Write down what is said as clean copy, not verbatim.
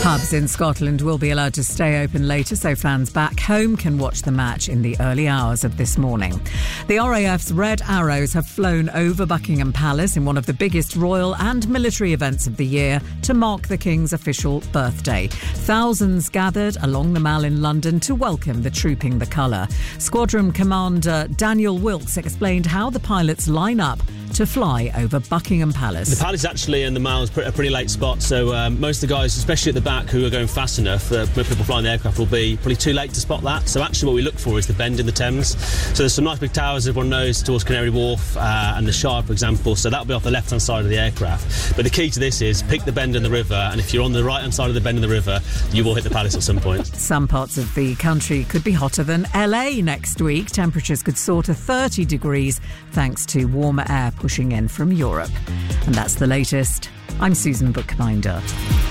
Pubs in Scotland will be allowed to stay open later, so fans back home can watch the match in the early hours of this morning. The RAF's Red Arrows have flown over Buckingham Palace in one of the biggest royal and military events of the year to mark the King's official birthday. Thousands gathered along the Mall in London to welcome the Trooping the Colour. Squadron Commander Daniel Wilkes explained how the pilots line up to fly over Buckingham Palace. The Palace actually and the Mall is a pretty late spot, so most of the guys, especially at the back, who are going fast enough, when people flying the aircraft, will be probably too late to spot that. So actually what we look for is the bend in the Thames. So there's some nice big towers everyone knows towards Canary Wharf and the Shire, for example, so that'll be off the left-hand side of the aircraft. But the key to this is pick the bend in the river, and if you're on the right-hand side of the bend in the river, you will hit the Palace at some point. Some parts of the country could be hotter than LA next week. Temperatures could soar to 30 degrees thanks to warmer air pushing in from Europe. And that's the latest. I'm Susan Bookbinder.